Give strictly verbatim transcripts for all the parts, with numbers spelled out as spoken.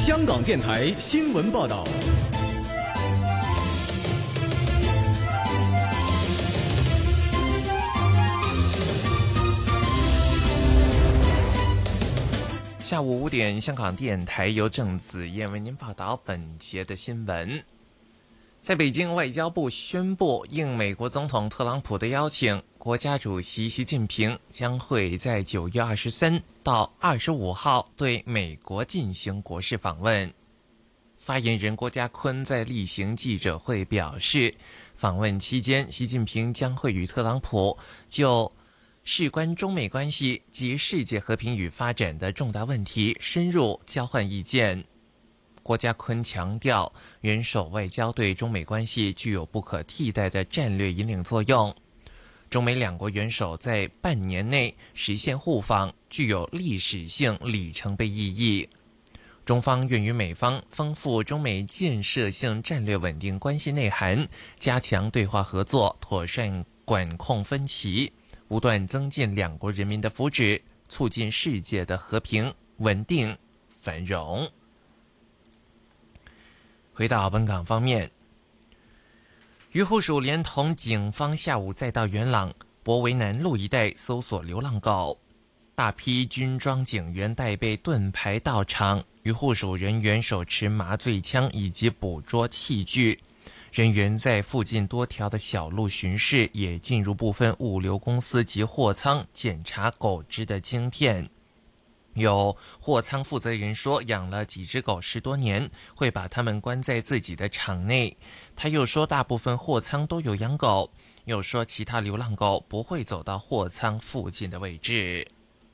香港电台新闻报道。 下午五点，香港电台由郑子燕为您报道本节的新闻。在北京，外交部宣布，应美国总统特朗普的邀请，国家主席习近平将会在九月二十三到二十五号对美国进行国事访问。发言人郭家坤在例行记者会表示，访问期间，习近平将会与特朗普就事关中美关系及世界和平与发展的重大问题深入交换意见。郭家坤强调，元首外交对中美关系具有不可替代的战略引领作用。中美两国元首在半年内实现互访，具有历史性里程碑意义。中方愿与美方丰富中美建设性战略稳定关系内涵，加强对话合作，妥善管控分歧，不断增进两国人民的福祉，促进世界的和平、稳定、繁荣。回到本港方面，渔护署连同警方下午再到元朗博围南路一带搜索流浪狗，大批军装警员带备盾牌到场，渔护署人员手持麻醉枪以及捕捉器具。人员在附近多条的小路巡视，也进入部分物流公司及货仓检查狗只的晶片。有货仓负责人说，养了几只狗十多年，会把它们关在自己的场内。他又说，大部分货仓都有养狗，又说其他流浪狗不会走到货仓附近的位置。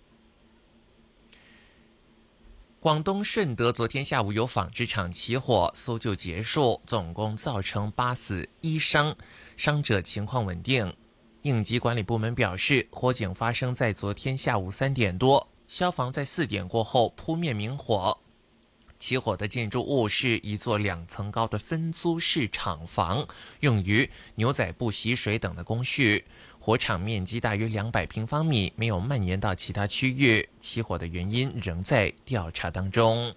广东顺德昨天下午有纺织厂起火，搜救结束，总共造成八死一伤，伤者情况稳定。应急管理部门表示，火警发生在昨天下午三点多，消防在四点过后扑灭明火。起火的建筑物是一座两层高的分租式厂房，用于牛仔布洗水等的工序。火场面积大约两百平方米，没有蔓延到其他区域。起火的原因仍在调查当中。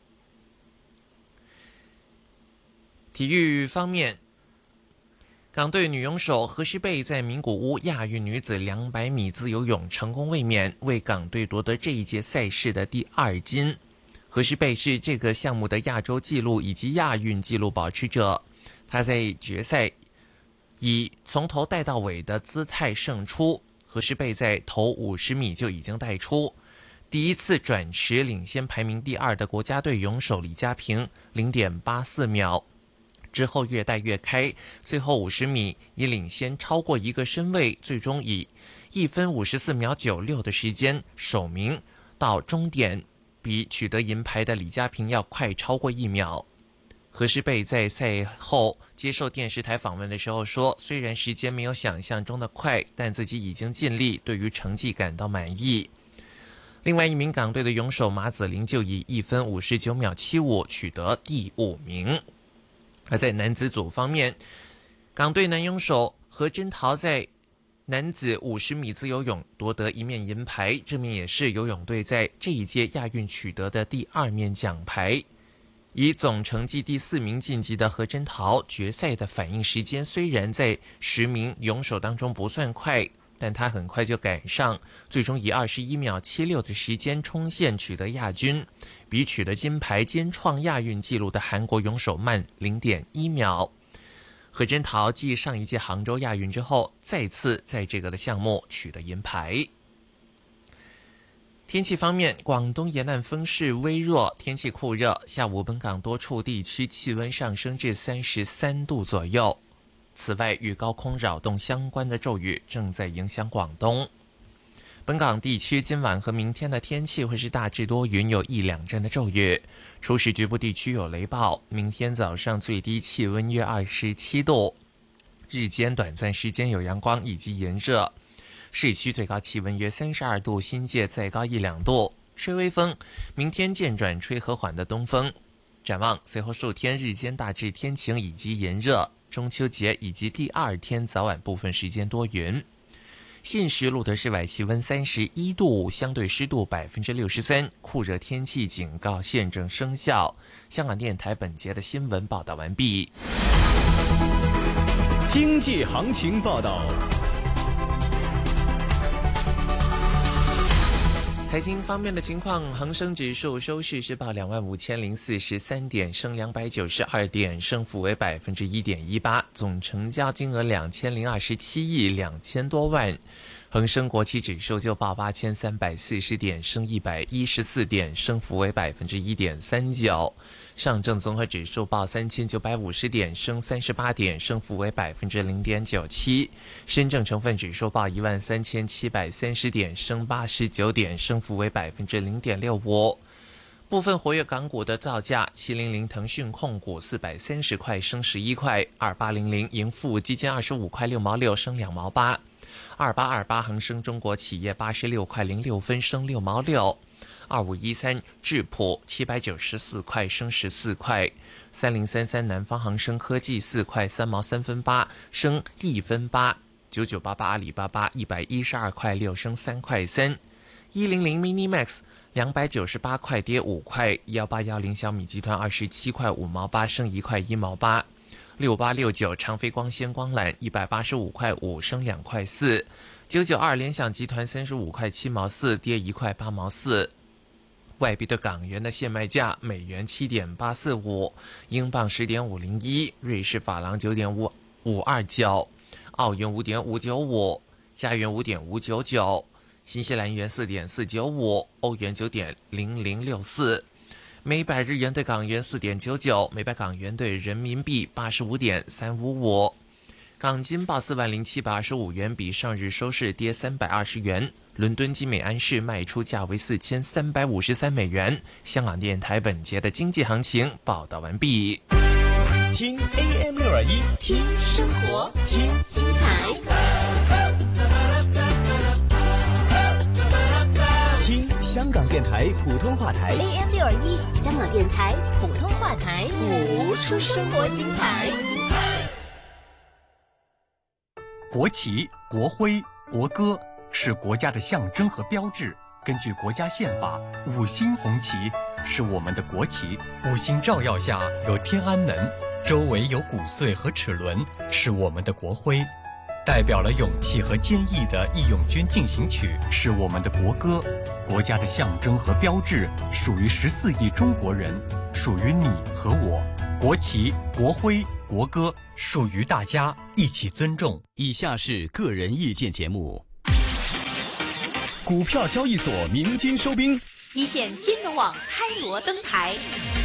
体育方面，港队女泳手何诗蓓在名古屋亚运女子两百米自由泳成功卫冕，为港队夺得这一届赛事的第二金。何诗蓓是这个项目的亚洲纪录以及亚运纪录保持者，她在决赛以从头带到尾的姿态胜出。何诗蓓在头五十米就已经带出，第一次转池领先排名第二的国家队泳手李嘉平 零点八四秒，之后越带越开，最后五十米以领先超过一个身位，最终以一分五十四秒九六的时间首名到终点，比取得银牌的李嘉平要快超过一秒。何诗蓓在赛后接受电视台访问的时候说，虽然时间没有想象中的快，但自己已经尽力，对于成绩感到满意。另外一名港队的泳手马子玲就以一分五十九秒七五取得第五名。而在男子组方面，港队男泳手何真桃在男子五十米自由泳夺得一面银牌，这面也是游泳队在这一届亚运取得的第二面奖牌。以总成绩第四名晋级的何真桃，决赛的反应时间虽然在十名泳手当中不算快，但他很快就赶上，最终以二十一秒七六的时间冲线取得亚军，比取得金牌兼创亚运纪录的韩国泳手慢 零点一秒。何真桃继上一届杭州亚运之后，再次在这个的项目取得银牌。天气方面，广东沿岸风势微弱，天气酷热，下午本港多处地区气温上升至三十三度左右。此外，与高空扰动相关的骤雨正在影响广东。本港地区今晚和明天的天气会是大致多云，有一两阵的骤雨，初时局部地区有雷暴。明天早上最低气温约二十七度，日间短暂时间有阳光以及炎热。市区最高气温约三十二度，新界再高一两度，吹微风，明天渐转吹和缓的东风。展望随后数天日间大致天晴以及炎热，中秋节以及第二天早晚部分时间多云。 现时录得室外气温三十一度，相对湿度百分之六十三，酷热天气警告现正生效。香港电台本节的新闻报道完毕。 经济行情报道。 财经方面的情况，恒生指数收市是报两万五千零四十三点，升两百九十二点，升幅为百分之一点一八，总成交金额两千零二十七亿两千多万。恒生国企指数就报八千三百四十点，升一百一十四点，升幅为百分之一点三九。上证综合指数报三千九百五十点，升三十八点，升幅为百分之零点九七。深证成分指数报一万三千七百三十点，升八十九点，升幅为百分之零点六五。部分活跃港股的造价：七零零腾讯控股四百三十块，升十一块；二八零零盈富基金二十五块六毛六，升两毛八；二八二八恒生中国企业八十六块零六分，升六毛六。二五一三智普七百九十四块，升十四块；三零三三南方恒生科技四块三毛三分八，升一分八；九九八八阿里巴巴一百一十二块六，升三块三；一零零 mini max两百九十八块，跌五块；幺八幺零小米集团二十七块五毛八，升一块一毛八；六八六九长飞光纤光缆一百八十五块五，升两块四；九九二联想集团三十五块七毛四，跌一块八毛四。外币对港元的现卖价：美元七点八四五，英镑十点五零一，瑞士法郎九点五五二九，澳元五点五九五，加元五点五九九，新西兰元四点四九五，欧元九点零零六四。每百日元对港元四点九九，每百港元对人民币八十五点三五五。港金报四万零七百二十五元，比上日收市跌三百二十元。伦敦金美安市卖出价为四千三百五十三美元。香港电台本节的经济行情报道完毕。 听 A M 六二一， 听生活，听精彩， 听香港电台普通话台 A M 六二一，香港电台普通话台，谱出生活精彩。 国旗、国徽、国歌是国家的象征和标志。根据国家宪法，五星红旗是我们的国旗。五星照耀下有天安门，周围有谷穗和齿轮，是我们的国徽。代表了勇气和坚毅的《义勇军进行曲》是我们的国歌。国家的象征和标志属于十四亿中国人，属于你和我。国旗、国徽、国歌属于大家，一起尊重。 以下是个人意见节目。股票交易所鸣金收兵， 一线金融网开锣登台。